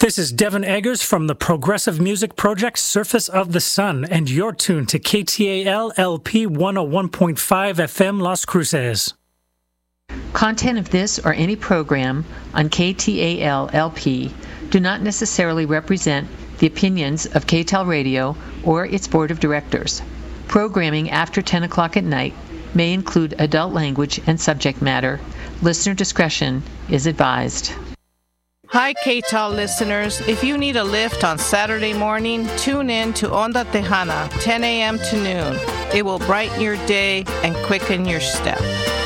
This is Devin Eggers from the progressive music project Surface of the Sun, and you're tuned to KTAL LP 101.5 FM Las Cruces. Content of this or any program on KTAL LP do not necessarily represent the opinions of KTAL Radio or its board of directors. Programming after 10 o'clock at night may include adult language and subject matter. Listener discretion is advised. Hi, KTAL listeners. If you need a lift on Saturday morning, tune in to Onda Tejana, 10 a.m. to noon. It will brighten your day and quicken your step.